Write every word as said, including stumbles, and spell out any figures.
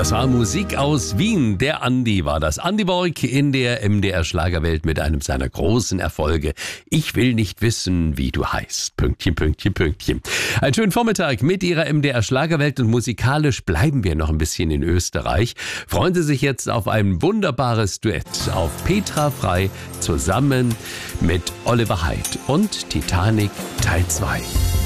Das war Musik aus Wien. Der Andi war das. Andi Borg in der M D R Schlagerwelt mit einem seiner großen Erfolge. Ich will nicht wissen, wie du heißt. Pünktchen, Pünktchen, Pünktchen. Einen schönen Vormittag mit Ihrer M D R Schlagerwelt und musikalisch bleiben wir noch ein bisschen in Österreich. Freuen Sie sich jetzt auf ein wunderbares Duett auf Petra Frei zusammen mit Oliver Heidt und Titanic Teil zwei.